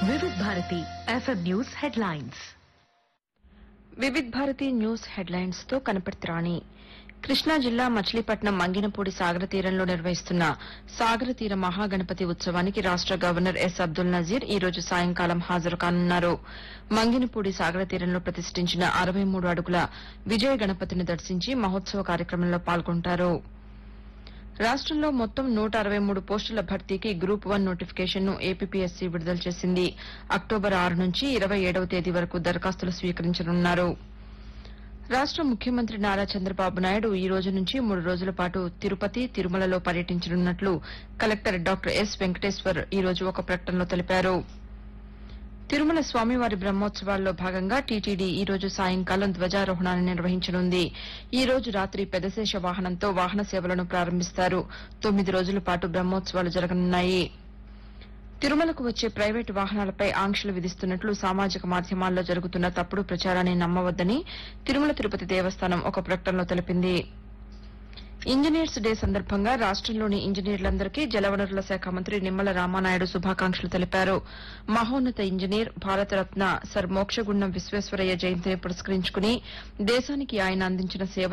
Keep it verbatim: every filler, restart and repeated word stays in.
వివిధ Bharati FM news headlines. Vividh Bharati news headlines తో కనపర్తి రాణి. కృష్ణా జిల్లా మచిలీపట్నం మంగినపూడి సాగర తీరంలో నిర్వహిస్తున్న సాగర తీర మహాగణపతి ఉత్సవానికి రాష్ట గవర్నర్ ఎస్ అబ్దుల్ నజీర్ ఈ రోజు సాయంకాలం హాజరు కానున్నారు. మంగినపూడి సాగర తీరంలో ప్రతిష్ఠించిన అరవై మూడు అడుగుల విజయ గణపతిని దర్శించి మహోత్సవ కార్యక్రమంలో పాల్గొంటారు. రాష్టంలో మొత్తం నూట అరవై మూడు పోస్టుల భర్తీకి గ్రూప్ వన్ నోటిఫికేషన్ ను ఏపీపీఎస్సీ విడుదల చేసింది. అక్టోబర్ ఆరు నుంచి ఇరవై ఏడవ తేదీ వరకు దరఖాస్తులు స్వీకరించనున్నారు. రాష్ట ముఖ్యమంత్రి నారా చంద్రబాబు నాయుడు ఈ రోజు నుంచి మూడు రోజుల పాటు తిరుపతి, తిరుమలలో పర్యటించనున్నట్లు కలెక్టర్ డాక్టర్ ఎస్ వెంకటేశ్వర్ ఈ రోజు ఒక ప్రకటనలో తెలిపారు. తిరుమల స్వామివారి బ్రహ్మోత్సవాల్లో భాగంగా టీటీడీ ఈ రోజు సాయంకాలం ధ్వజారోహణాన్ని నిర్వహించనుంది. ఈ రోజు రాత్రి పెదశేష వాహనంతో వాహన సేవలను ప్రారంభిస్తారు. తొమ్మిది రోజుల పాటు బ్రహ్మోత్సవాలు జరగనున్నాయి. తిరుమలకు వచ్చే ప్రైవేటు వాహనాలపై ఆంక్షలు విధిస్తున్నట్లు సామాజిక మాధ్యమాల్లో జరుగుతున్న తప్పుడు ప్రచారాన్ని నమ్మవద్దని తిరుమల తిరుపతి దేవస్థానం ఒక ప్రకటనలో తెలిపింది. ఇంజనీర్స్ డే సందర్భంగా రాష్టంలోని ఇంజనీర్లందరికీ జలవనరుల శాఖ మంత్రి నిమ్మల రామానాయుడు శుభాకాంక్షలు తెలిపారు. మహోన్నత ఇంజనీర్, భారతరత్న సర్ మోక్షగుండం విశ్వేశ్వరయ్య జయంతిని పురస్కరించుకుని దేశానికి ఆయన అందించిన సేవ